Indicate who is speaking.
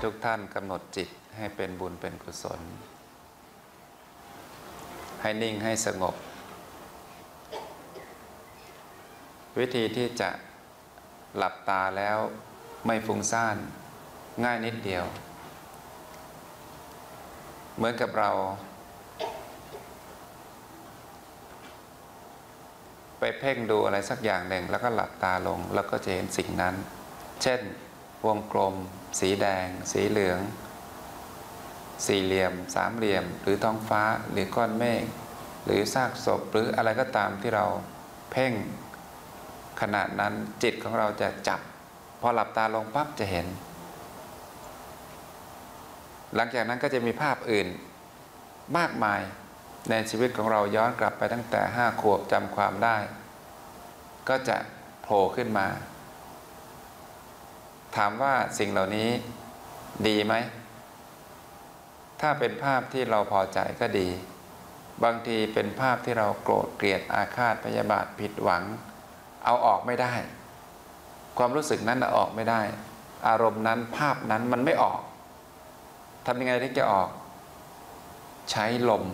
Speaker 1: ทุกท่านกำหนดจิตให้เป็นบุญเป็นกุศลให้นิ่งให้สงบวิธีที่จะหลับตาแล้วไม่ฟุ้งซ่านง่ายนิดเดียวเหมือนกับเราไปเพ่งดูอะไรสักอย่างหนึ่งแล้วก็หลับตาลงแล้วก็จะเห็นสิ่งนั้นเช่นวงกลมสีแดงสีเหลืองสี่เหลี่ยมสามเหลี่ยมหรือท้องฟ้าหรือก้อนเมฆหรือซากศพหรืออะไรก็ตามที่เราเพ่งขณะนั้นจิตของเราจะจับพอหลับตาลงปั๊บจะเห็นหลังจากนั้นก็จะมีภาพอื่นมากมายในชีวิตของเราย้อนกลับไปตั้งแต่5 ขวบจำความได้ก็จะโผล่ขึ้นมาถามว่าสิ่งเหล่านี้ดีไหมถ้าเป็นภาพที่เราพอใจก็ดีบางทีเป็นภาพที่เราโกรธเกลียดอาฆาตพยาบาทผิดหวังเอาออกไม่ได้ความรู้สึกนั้นเอาออกไม่ได้อารมณ์นั้นภาพนั้นมันไม่ออกทำยังไงถึงจะออกใช้ลม